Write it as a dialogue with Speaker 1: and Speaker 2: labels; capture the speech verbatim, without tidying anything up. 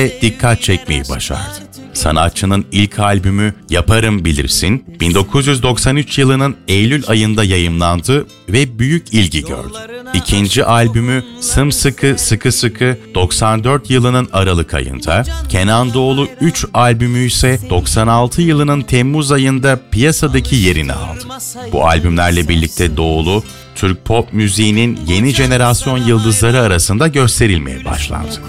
Speaker 1: dikkat çekmeyi başardı. Sanatçının ilk albümü Yaparım Bilirsin, bin dokuz yüz doksan üç yılının Eylül ayında yayımlandı ve büyük ilgi gördü. İkinci albümü Sımsıkı Sıkı Sıkı doksan dört yılının Aralık ayında, Kenan Doğulu üç albümü ise doksan altı yılının Temmuz ayında piyasadaki yerini aldı. Bu albümlerle birlikte Doğulu, Türk pop müziğinin yeni jenerasyon yıldızları arasında gösterilmeye başlandı.